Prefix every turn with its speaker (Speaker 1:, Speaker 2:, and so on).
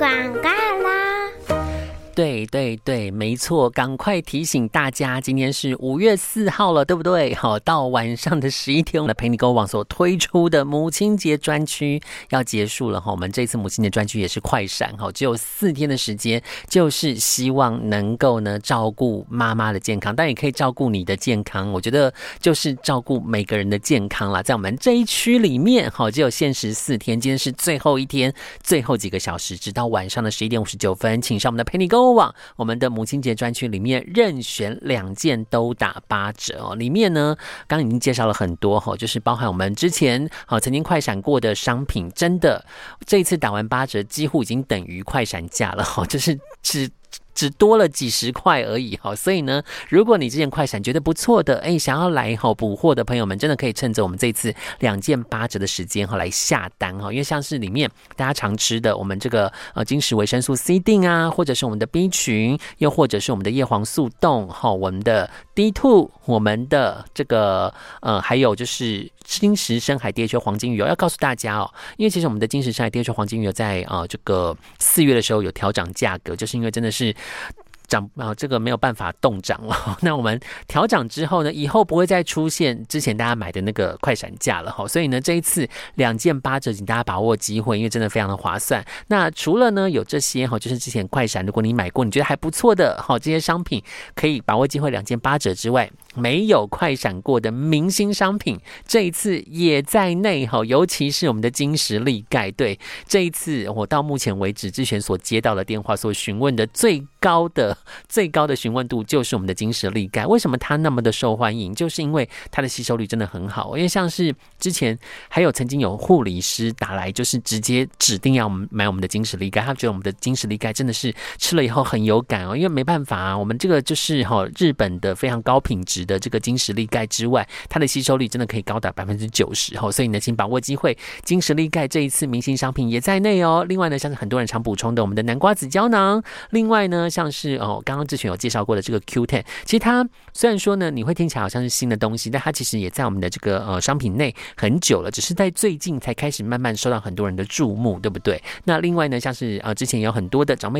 Speaker 1: 广告啦。
Speaker 2: 对对对，没错，赶快提醒大家，今天是5月4号了，对不对？好，到晚上的11点，我们陪你购网所推出的母亲节专区要结束了哈。我们这次母亲节专区也是快闪哈，只有4天的时间，就是希望能够呢照顾妈妈的健康，但也可以照顾你的健康。我觉得就是照顾每个人的健康啦，在我们这一区里面，好，只有限时4天，今天是最后一天，最后几个小时，直到晚上的11点59分，请上我们的陪你购网，我们的母亲节专区里面任选2件都打8折哦。里面呢，刚刚已经介绍了很多哈，就是包含我们之前曾经快闪过的商品，真的这一次打完8折，几乎已经等于快闪价了哈，就是只多了几十块而已哈，所以呢，如果你之前快闪觉得不错的，想要来补货的朋友们，真的可以趁着我们这次2件8折的时间来下单哈，因为像是里面大家常吃的我们这个金石维生素 C 锭啊，或者是我们的 B 群，又或者是我们的叶黄素冻哈，我们的 D2， 我们的这个还有就是金石深海 DHA 黄金鱼油，要告诉大家哦，因为其实我们的金石深海 DHA 黄金鱼油在这个4月的时候有调涨价格，就是因为真的是这个没有办法动涨了。那我们调涨之后呢，以后不会再出现之前大家买的那个快闪价了。所以呢，这一次2件8折，请大家把握机会，因为真的非常的划算。那除了呢有这些就是之前快闪如果你买过你觉得还不错的这些商品可以把握机会2件8折之外，没有快闪过的明星商品这一次也在内，尤其是我们的金石力钙。对，这一次我到目前为止之前所接到的电话所询问的最高的询问度就是我们的金石力钙。为什么它那么的受欢迎？就是因为它的吸收率真的很好。因为像是之前还有曾经有护理师打来，就是直接指定要买我们的金石力钙，他觉得我们的金石力钙真的是吃了以后很有感哦。因为没办法啊，我们这个就是日本的非常高品质的这个金石力钙之外，它的吸收率真的可以高达90%。所以呢，请把握机会，金石力钙这一次明星商品也在内哦。另外呢，像是很多人常补充的我们的南瓜子胶囊，另外呢像是刚刚之前有介绍过的这个 Q10， 其实它虽然说呢你会听起来好像是新的东西，但它其实也在我们的这个商品内很久了，只是在最近才开始慢慢受到很多人的注目，对不对？那另外呢，像是之前有很多的长辈